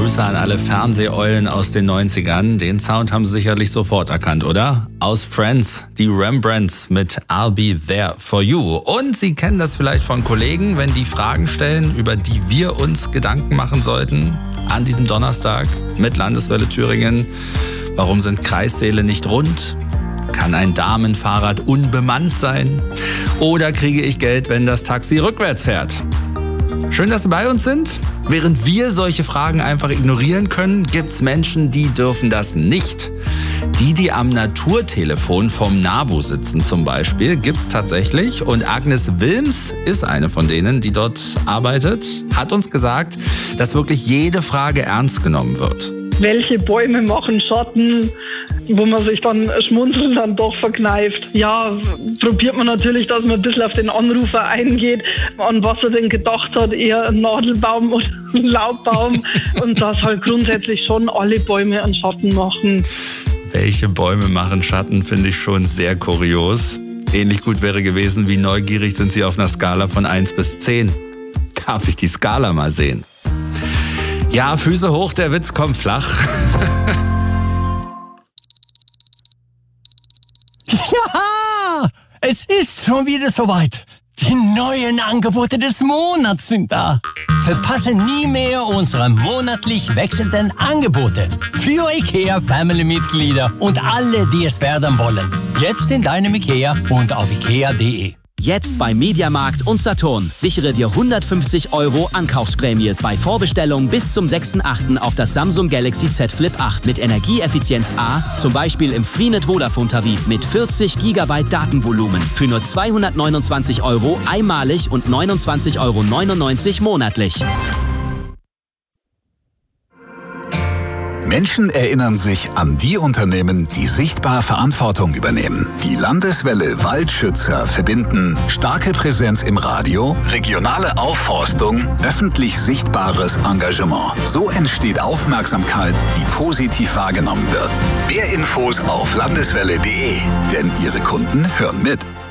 Grüße an alle Fernseheulen aus den 90ern. Den Sound haben Sie sicherlich sofort erkannt, oder? Aus Friends, die Rembrandts mit I'll Be There For You. Und Sie kennen das vielleicht von Kollegen, wenn die Fragen stellen, über die wir uns Gedanken machen sollten an diesem Donnerstag mit Landeswelle Thüringen. Warum sind Kreissäle nicht rund? Kann ein Damenfahrrad unbemannt sein? Oder kriege ich Geld, wenn das Taxi rückwärts fährt? Schön, dass Sie bei uns sind. Während wir solche Fragen einfach ignorieren können, gibt's Menschen, die dürfen das nicht. Die am Naturtelefon vom NABU sitzen zum Beispiel, gibt's tatsächlich. Und Agnes Wilms ist eine von denen, die dort arbeitet, hat uns gesagt, dass wirklich jede Frage ernst genommen wird. Welche Bäume machen Schatten, wo man sich dann schmunzeln dann doch verkneift. Ja, probiert man natürlich, dass man ein bisschen auf den Anrufer eingeht, an was er denn gedacht hat, eher ein Nadelbaum oder ein Laubbaum. Und dass halt grundsätzlich schon alle Bäume einen Schatten machen. Welche Bäume machen Schatten, finde ich schon sehr kurios. Ähnlich gut wäre gewesen, wie neugierig sind Sie auf einer Skala von 1 bis 10. Darf ich die Skala mal sehen? Ja, Füße hoch, der Witz kommt flach. Ja, es ist schon wieder soweit. Die neuen Angebote des Monats sind da. Verpasse nie mehr unsere monatlich wechselnden Angebote für IKEA-Family-Mitglieder und alle, die es werden wollen. Jetzt in deinem IKEA und auf ikea.de. Jetzt bei Mediamarkt und Saturn. Sichere dir 150 € Ankaufsprämie bei Vorbestellung bis zum 6.8. auf das Samsung Galaxy Z Flip 8 mit Energieeffizienz A, zum Beispiel im Freenet Vodafone-Tarif mit 40 GB Datenvolumen für nur 229 € einmalig und 29,99 € monatlich. Menschen erinnern sich an die Unternehmen, die sichtbar Verantwortung übernehmen. Die Landeswelle Waldschützer verbinden starke Präsenz im Radio, regionale Aufforstung, öffentlich sichtbares Engagement. So entsteht Aufmerksamkeit, die positiv wahrgenommen wird. Mehr Infos auf landeswelle.de, denn Ihre Kunden hören mit.